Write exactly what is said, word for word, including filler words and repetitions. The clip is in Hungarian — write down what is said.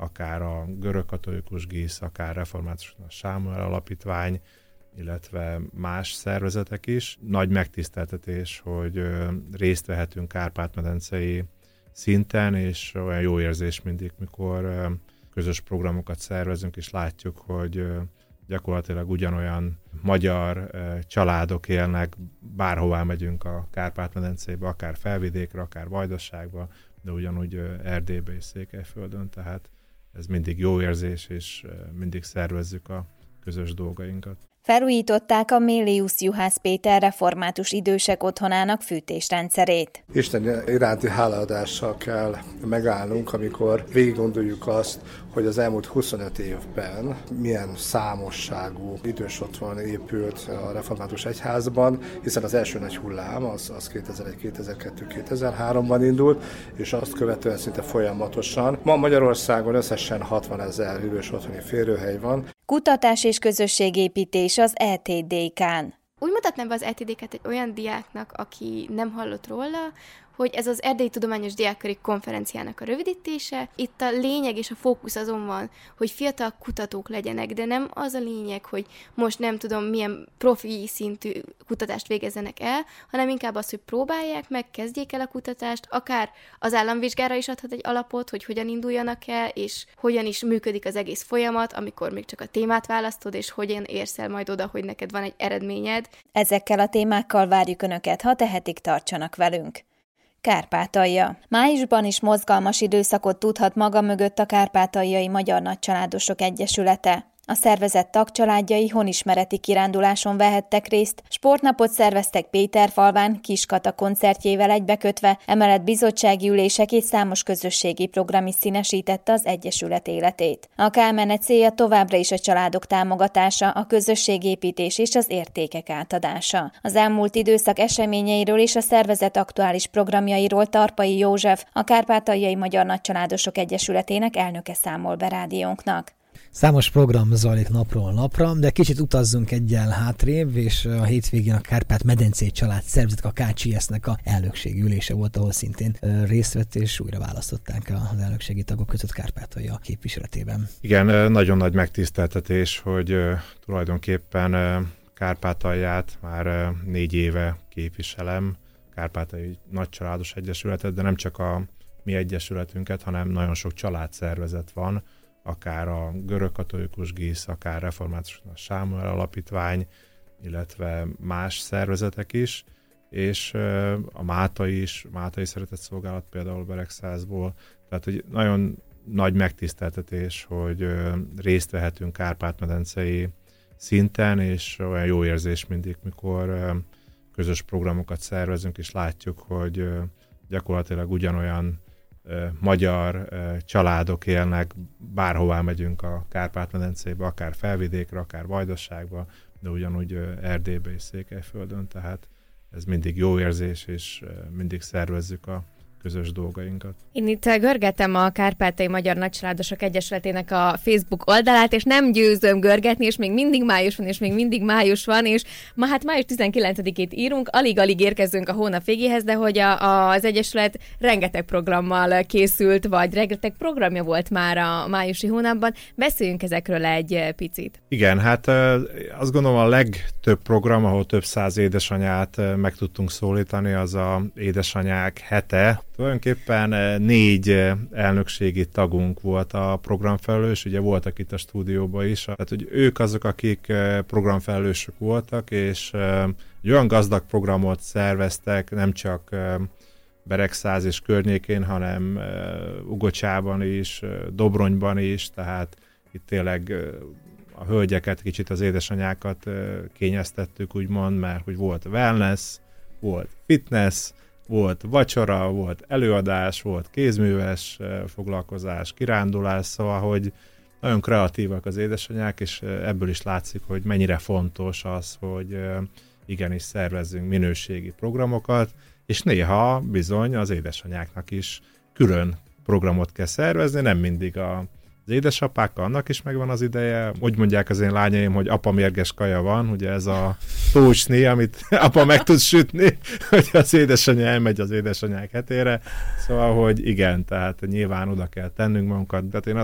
akár a görögkatolikus GISZ, akár református Sámuel Alapítvány, illetve más szervezetek is. Nagy megtiszteltetés, hogy részt vehetünk Kárpát-medencei szinten, és olyan jó érzés mindig, mikor közös programokat szervezünk, és látjuk, hogy gyakorlatilag ugyanolyan magyar családok élnek, bárhová megyünk a Kárpát-medencébe, akár Felvidékre, akár Vajdaságba, de ugyanúgy Erdélybe és Székelyföldön, tehát ez mindig jó érzés, és mindig szervezzük a közös dolgainkat. Felújították a Mélius Juhász Péter református idősek otthonának fűtésrendszerét. Isten iránti hálaadással kell megállnunk, amikor végig gondoljuk azt, hogy az elmúlt huszonöt évben milyen számosságú idős otthon épült a református egyházban, hiszen az első nagy hullám az, az kétezer-egy, kétezer-kettő, kétezer-háromban indult, és azt követően szinte folyamatosan. Ma Magyarországon összesen hatvanezer idős otthoni férőhely van. Kutatás és közösségépítés az é té dé ká-n. Úgy mutatnám be az é té dé ká-t egy olyan diáknak, aki nem hallott róla, hogy ez az Erdélyi Tudományos Diákköri Konferenciának a rövidítése. Itt a lényeg és a fókusz azon van, hogy fiatal kutatók legyenek, de nem az a lényeg, hogy most nem tudom milyen profi szintű kutatást végezzenek el, hanem inkább az, hogy próbálják meg, kezdjék el a kutatást, akár az államvizsgára is adhat egy alapot, hogy hogyan induljanak el, és hogyan is működik az egész folyamat, amikor még csak a témát választod, és hogyan érsz el majd oda, hogy neked van egy eredményed. Ezekkel a témákkal várjuk Önöket, ha tehetik, tartsanak velünk. Kárpátalja. Májusban is mozgalmas időszakot tudhat maga mögött a Kárpátaljai Magyar Nagycsaládosok Egyesülete. A szervezet tagcsaládjai honismereti kiránduláson vehettek részt, sportnapot szerveztek Péterfalván, Kiskata koncertjével egybekötve, emellett bizottsági ülések és számos közösségi program is színesítette az egyesület életét. A Kálmene célja továbbra is a családok támogatása, a közösségépítés és az értékek átadása. Az elmúlt időszak eseményeiről és a szervezet aktuális programjairól Tarpai József, a Kárpátaljai Magyar Nagycsaládosok Egyesületének elnöke számol be rádiónknak. Számos program zajlik napról napra, de kicsit utazzunk egyel hátrébb, és a hétvégén a Kárpát-medencei család szervezet, a ká cé es-nek a elnökségi ülése volt, ahol szintén részt vett, és újra választották az elnökségi tagok között Kárpátalja képviseletében. Igen, nagyon nagy megtiszteltetés, hogy tulajdonképpen Kárpátalját már négy éve képviselem, Kárpátaljai Nagycsaládos Egyesületet, de nem csak a mi egyesületünket, hanem nagyon sok családszervezet van, akár a görögkatolikus GISZ, akár református Sámuel Alapítvány, illetve más szervezetek is, és a Mátai is, Mátai Szeretetszolgálat például Beregszázból. Tehát, hogy nagyon nagy megtiszteltetés, hogy részt vehetünk Kárpát-medencei szinten, és olyan jó érzés mindig, mikor közös programokat szervezünk, és látjuk, hogy gyakorlatilag ugyanolyan magyar családok élnek, bárhová megyünk a Kárpát-medencébe, akár Felvidékre, akár Vajdaságba, de ugyanúgy Erdélybe és Székelyföldön, tehát ez mindig jó érzés, és mindig szervezzük a közös dolgainkat. Én itt görgetem a Kárpátaljai Magyar Nagycsaládosok Egyesületének a Facebook oldalát, és nem győzöm görgetni, és még mindig május van, és még mindig május van, és ma hát május tizenkilencedikét írunk, alig-alig érkezünk a hónap végéhez, de hogy a, az Egyesület rengeteg programmal készült, vagy rengeteg programja volt már a májusi hónapban. Beszéljünk ezekről egy picit. Igen, hát azt gondolom a legtöbb program, ahol több száz édesanyát meg tudtunk szólítani, az a Édesanyák hete. Tulajdonképpen négy elnökségi tagunk volt a programfelelős, ugye voltak itt a stúdióban is, tehát hogy ők azok, akik programfelelősök voltak, és egy olyan gazdag programot szerveztek, nem csak Beregszáz és környékén, hanem Ugocsában is, Dobronyban is, tehát itt tényleg a hölgyeket, kicsit az édesanyákat kényeztettük, úgymond, mert hogy volt wellness, volt fitness, volt vacsora, volt előadás, volt kézműves foglalkozás, kirándulás, szóval, hogy nagyon kreatívak az édesanyák, és ebből is látszik, hogy mennyire fontos az, hogy igenis szervezzünk minőségi programokat, és néha bizony az édesanyáknak is külön programot kell szervezni, nem mindig a az édesapákkal, annak is megvan az ideje. Úgy mondják az én lányaim, hogy apa mérges kaja van, ugye ez a tócsni, amit apa meg tud sütni, hogy az édesanyja elmegy az édesanyák hetére. Szóval, hogy igen, tehát nyilván oda kell tennünk magunkat. Tehát én